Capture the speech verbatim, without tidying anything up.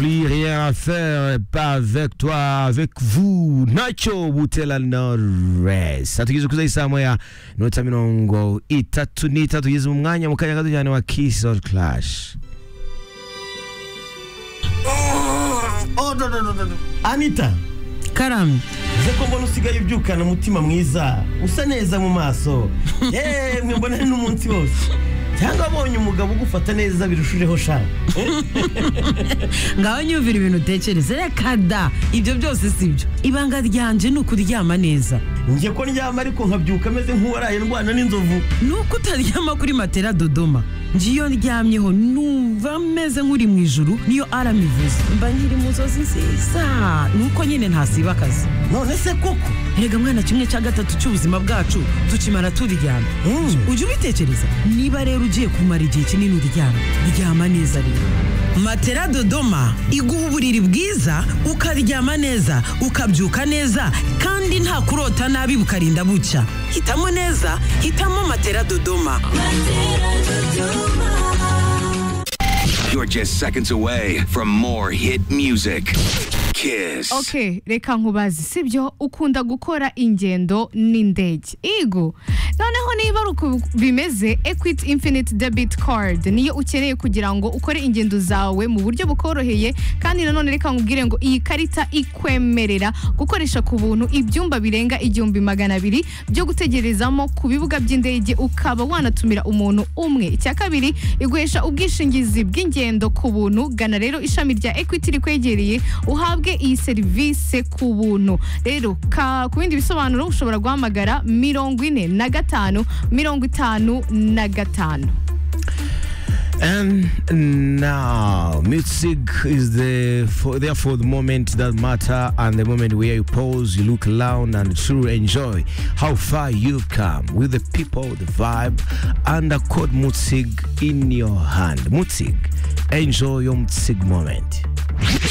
plus rien à faire, pas avec toi, avec vous. Nacho Butela Norres. Atugeze kuza isaha moya nota mirongo itatu n'itatu tugeze mu mwanya mu kanya gato cyane wa Kiss or Clash. Oh, no, no, no, no. Anita. Karam. Zeko mbona usigaye ubyukana umutima mwiza. Usa neza mu maso. Eh, mwe mbona n'umunsi wose. Cyangwa abonye umugabo ugufata neza birushijeho sha. Ngaho nyumvira ibintu utekereza reka da. Ibyo byose sibyo. Ibanga ryanje ni ukuryama neza. Ngiye ko ndyama ariko nkabyuka meze nk'uwaraye ndwana n'inzovu. Nuko utaryama kuri matera Dodoma. Ngiyo ndyamyeho numva meze nk'uri mu ijuru niyo aramivuze. Mba nkiri mu nzozi nziza. Nuko nyine ntasiba akazi. None se koko Erega mwana kimwe cya gatatu cy'ubuzima bwacu tukimara turyama. Mm. Ujye ubitekereza niba rero ugiye kumara igihe kinini uryama ryama neza rero. Matera Dodoma iguha uburiri bwiza ukaryama neza ukabyuka neza kandi nta kurota nabi bukarinda bucya. Hitamo neza, hitamo Matera Dodoma. You're just seconds away from more hit music. Kiss. Okay, reka nkubazi sibyo ukunda gukora ingendo n'indege. Igo. Noneho niba uko bimeze Equity Infinite Debit Card niyo ukeneye kugira ngo ukore ingendo zawe mu buryo bukoroheye kandi nanone reka nkubwire ngo iyi karita ikwemerera gukoresha ku buntu ibyumba birenga igihumbi magana abiri byo gutegerezamo ku bibuga by'indege ukaba wanatumira umuntu umwe. Icya kabiri iguhesha ubwishingizi bw'ingendo ku buntu. Gana rero ishami rya Equity rikwegereye uhabwe iyi serivisi ku buntu. Rero ku bindi bisobanuro ushobora guhamagara mirongo ine na gatanu mirongo itanu na gatanu. And now, music is the for, there for the moment that matter and the moment where you pause, you look around and truly enjoy how far you've come with the people, the vibe, and the code Mutzig in your hand. Mutzig, enjoy your Mutzig moment.